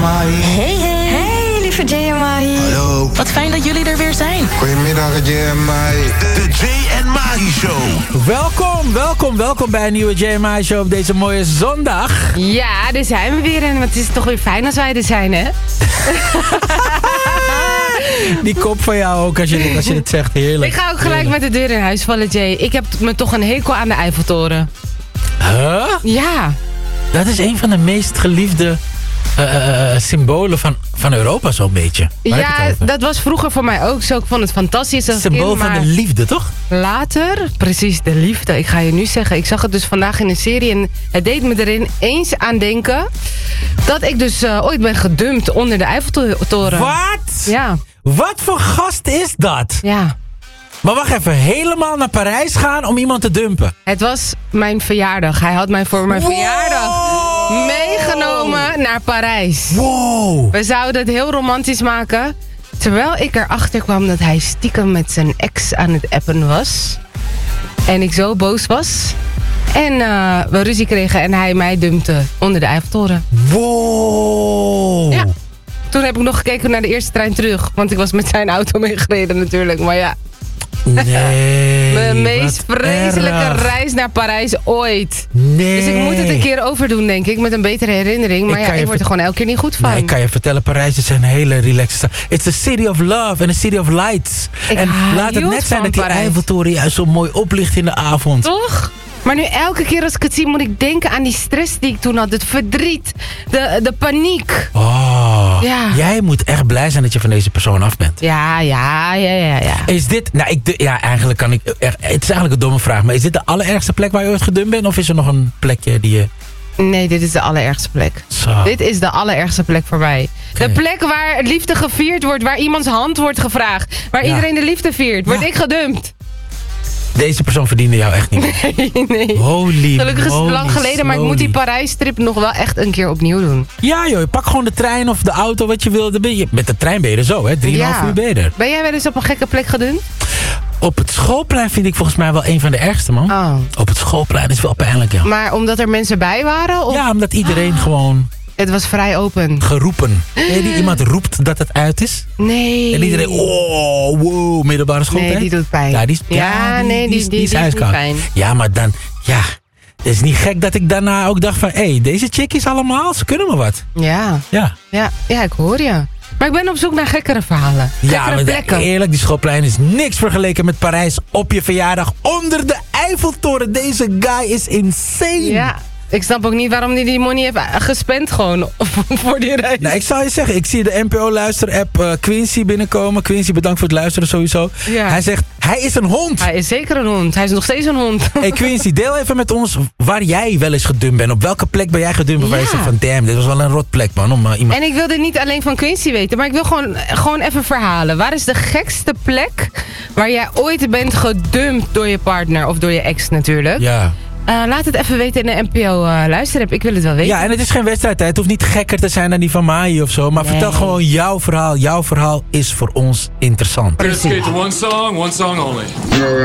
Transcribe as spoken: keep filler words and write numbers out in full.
Mahi. Hey, hey. Hey, lieve Jay en Mahi. Hallo. Wat fijn dat jullie er weer zijn. Goedemiddag, Jay en Mahi. De Jay en Mahi Show. Welkom, welkom, welkom bij een nieuwe Jay en Mahi Show op deze mooie zondag. Ja, daar zijn we weer. En het is toch weer fijn als wij er zijn, hè? Die kop van jou ook, als je, als je het zegt, heerlijk. Ik ga ook gelijk heerlijk. met de deur in huis vallen, Jay. Ik heb me toch een hekel aan de Eiffeltoren. Huh? Ja. Dat is een van de meest geliefde uh, uh, symbolen van, van Europa, zo'n beetje. Waar heb je Ja, het over? dat was vroeger voor mij ook zo. Ik vond het fantastisch als Symbool kind, van maar de liefde, toch? later, precies, de liefde. Ik ga je nu zeggen, ik zag het dus vandaag in een serie en het deed me erin eens aan denken dat ik dus uh, ooit ben gedumpt onder de Eiffeltoren. Wat? Ja, Wat voor gast is dat? ja. Maar wacht even, helemaal naar Parijs gaan om iemand te dumpen? Het was mijn verjaardag. Hij had mij voor mijn Wow. verjaardag meegenomen naar Parijs. Wow. We zouden het heel romantisch maken. Terwijl ik erachter kwam dat hij stiekem met zijn ex aan het appen was. En ik zo boos was. En uh, we ruzie kregen en hij mij dumpte onder de Eiffeltoren. Wow. Ja. Toen heb ik nog gekeken naar de eerste trein terug. Want ik was met zijn auto meegereden natuurlijk. Maar ja, Nee. mijn meest wat vreselijke erg. reis naar Parijs ooit. Nee. Dus ik moet het een keer overdoen, denk ik. Met een betere herinnering. Maar Ik ja, kan je ik word er ver- gewoon elke keer niet goed van. Nee, ik kan je vertellen, Parijs is een hele relaxed stad. It's a city of love and a city of lights. Ik en hou laat het net zijn van dat die Parijs. Eiffeltoren juist zo mooi oplicht in de avond. Toch? Maar nu elke keer als ik het zie, moet ik denken aan die stress die ik toen had. Het verdriet. De, de paniek. Oh, Ja. jij moet echt blij zijn dat je van deze persoon af bent. Ja, ja, ja, ja, ja. Is dit, nou ik, ja eigenlijk kan ik, echt, het is eigenlijk een domme vraag, maar is dit de allerergste plek waar je ooit gedumpt bent? Of is er nog een plekje die je... Nee, dit is de allerergste plek. Zo. Dit is de allerergste plek voor mij. Oké. De plek waar liefde gevierd wordt, waar iemands hand wordt gevraagd. Waar Ja. iedereen de liefde viert. Word Ja. ik gedumpt. Deze persoon verdiende jou echt niet. Nee, nee. Holy, Gelukkig is het moly, lang geleden, maar ik moet die slowly. Parijs-trip nog wel echt een keer opnieuw doen. Ja joh, pak gewoon de trein of de auto wat je wil. Dan ben je, met de trein ben je er zo hè, drieënhalf uur ben je er. Ben jij wel eens op een gekke plek gedumpt? Op het schoolplein vind ik volgens mij wel een van de ergste man. Oh. Op het schoolplein is wel pijnlijk ja. Maar omdat er mensen bij waren? Of? Ja, omdat iedereen gewoon Het was vrij open. geroepen. Nee, die iemand roept dat het uit is. Nee. En iedereen, oh, wow, middelbare schooltijd. Nee, die doet pijn. Ja, die is, Ja, nee, die- is- die- is die is niet ijskoud. fijn. Ja, maar dan, ja, het is niet gek dat ik daarna ook dacht van, hé, hey, deze chickies allemaal, ze kunnen me wat. Ja. Ja. Ja, ja, ik hoor je. Maar ik ben op zoek naar gekkere verhalen. Ja, Gekkere maar plekken. eerlijk, die schoolplein is niks vergeleken met Parijs op je verjaardag onder de Eiffeltoren. Deze guy is insane. Ja. Ik snap ook niet waarom hij die money heeft gespend gewoon voor die reis. Nou, ik zal je zeggen, ik zie de N P O-luister-app uh, Quincy binnenkomen. Quincy, bedankt voor het luisteren sowieso. Ja. Hij zegt, hij is een hond. Hij is zeker een hond. Hij is nog steeds een hond. Hey Quincy, deel even met ons waar jij wel eens gedumpt bent. Op welke plek ben jij gedumpt waar je Ja. zegt van, damn, dit was wel een rotplek man. Om, uh, iemand... En ik wilde niet alleen van Quincy weten, maar ik wil gewoon, gewoon even verhalen. Waar is de gekste plek waar jij ooit bent gedumpt door je partner of door je ex natuurlijk? Ja. Uh, laat het even weten in de N P O-luisterapp. ik wil het wel weten. ja, en het is geen wedstrijd. Hè. Het hoeft niet gekker te zijn dan die van Mahi of zo. Maar Nee. vertel gewoon jouw verhaal. Jouw verhaal is voor ons interessant. Precies. Dedicate to one song, one song only.